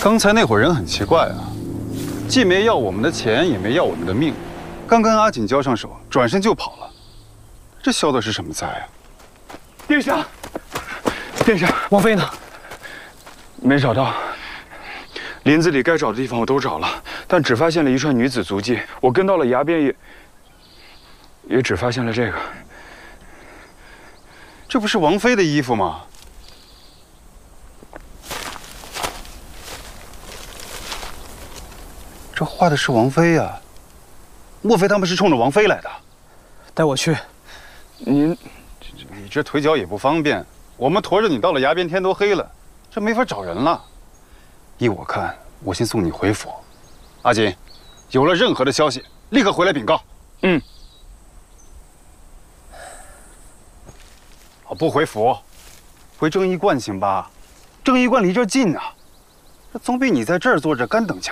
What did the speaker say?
刚才那伙人很奇怪啊，既没要我们的钱，也没要我们的命，刚跟阿锦交上手，转身就跑了。这消的是什么灾啊？ 殿下，殿下， 王妃呢？ 没找到。林子里该找的地方我都找了，但只发现了一串女子足迹。我跟到了崖边，也只发现了这个。 这不是王妃的衣服吗？ 这画的是王妃呀，莫非他们是冲着王妃来的？ 带我去。 你这腿脚也不方便，我们驮着你到了崖边，天都黑了，这没法找人了。依我看，我先送你回府。阿锦，有了任何的消息，立刻回来禀告。 嗯。 不回府，回正衣观行吧？正衣观离这儿近啊，这总比你在这儿坐着干等强。